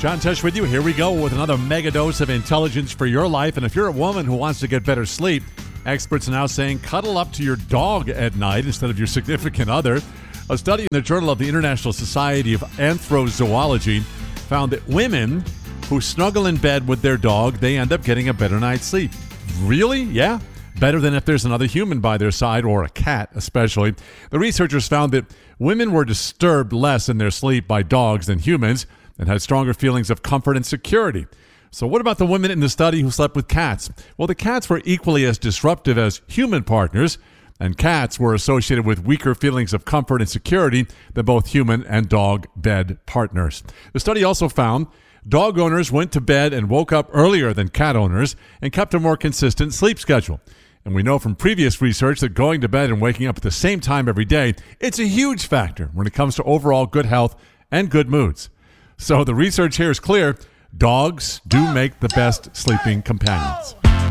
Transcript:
John Tesh with you. Here we go with another mega dose of intelligence for your life. And if you're a woman who wants to get better sleep, experts are now saying cuddle up to your dog at night instead of your significant other. A study in the Journal of the International Society of Anthrozoology found that women who snuggle in bed with their dog, they end up getting a better night's sleep. Really? Yeah. Better than if there's another human by their side, or a cat especially. The researchers found that women were disturbed less in their sleep by dogs than humans and had stronger feelings of comfort and security. So what about the women in the study who slept with cats? Well, the cats were equally as disruptive as human partners, and cats were associated with weaker feelings of comfort and security than both human and dog bed partners. The study also found dog owners went to bed and woke up earlier than cat owners and kept a more consistent sleep schedule. And we know from previous research that going to bed and waking up at the same time every day, it's a huge factor when it comes to overall good health and good moods. So the research here is clear. Dogs do make the best sleeping companions.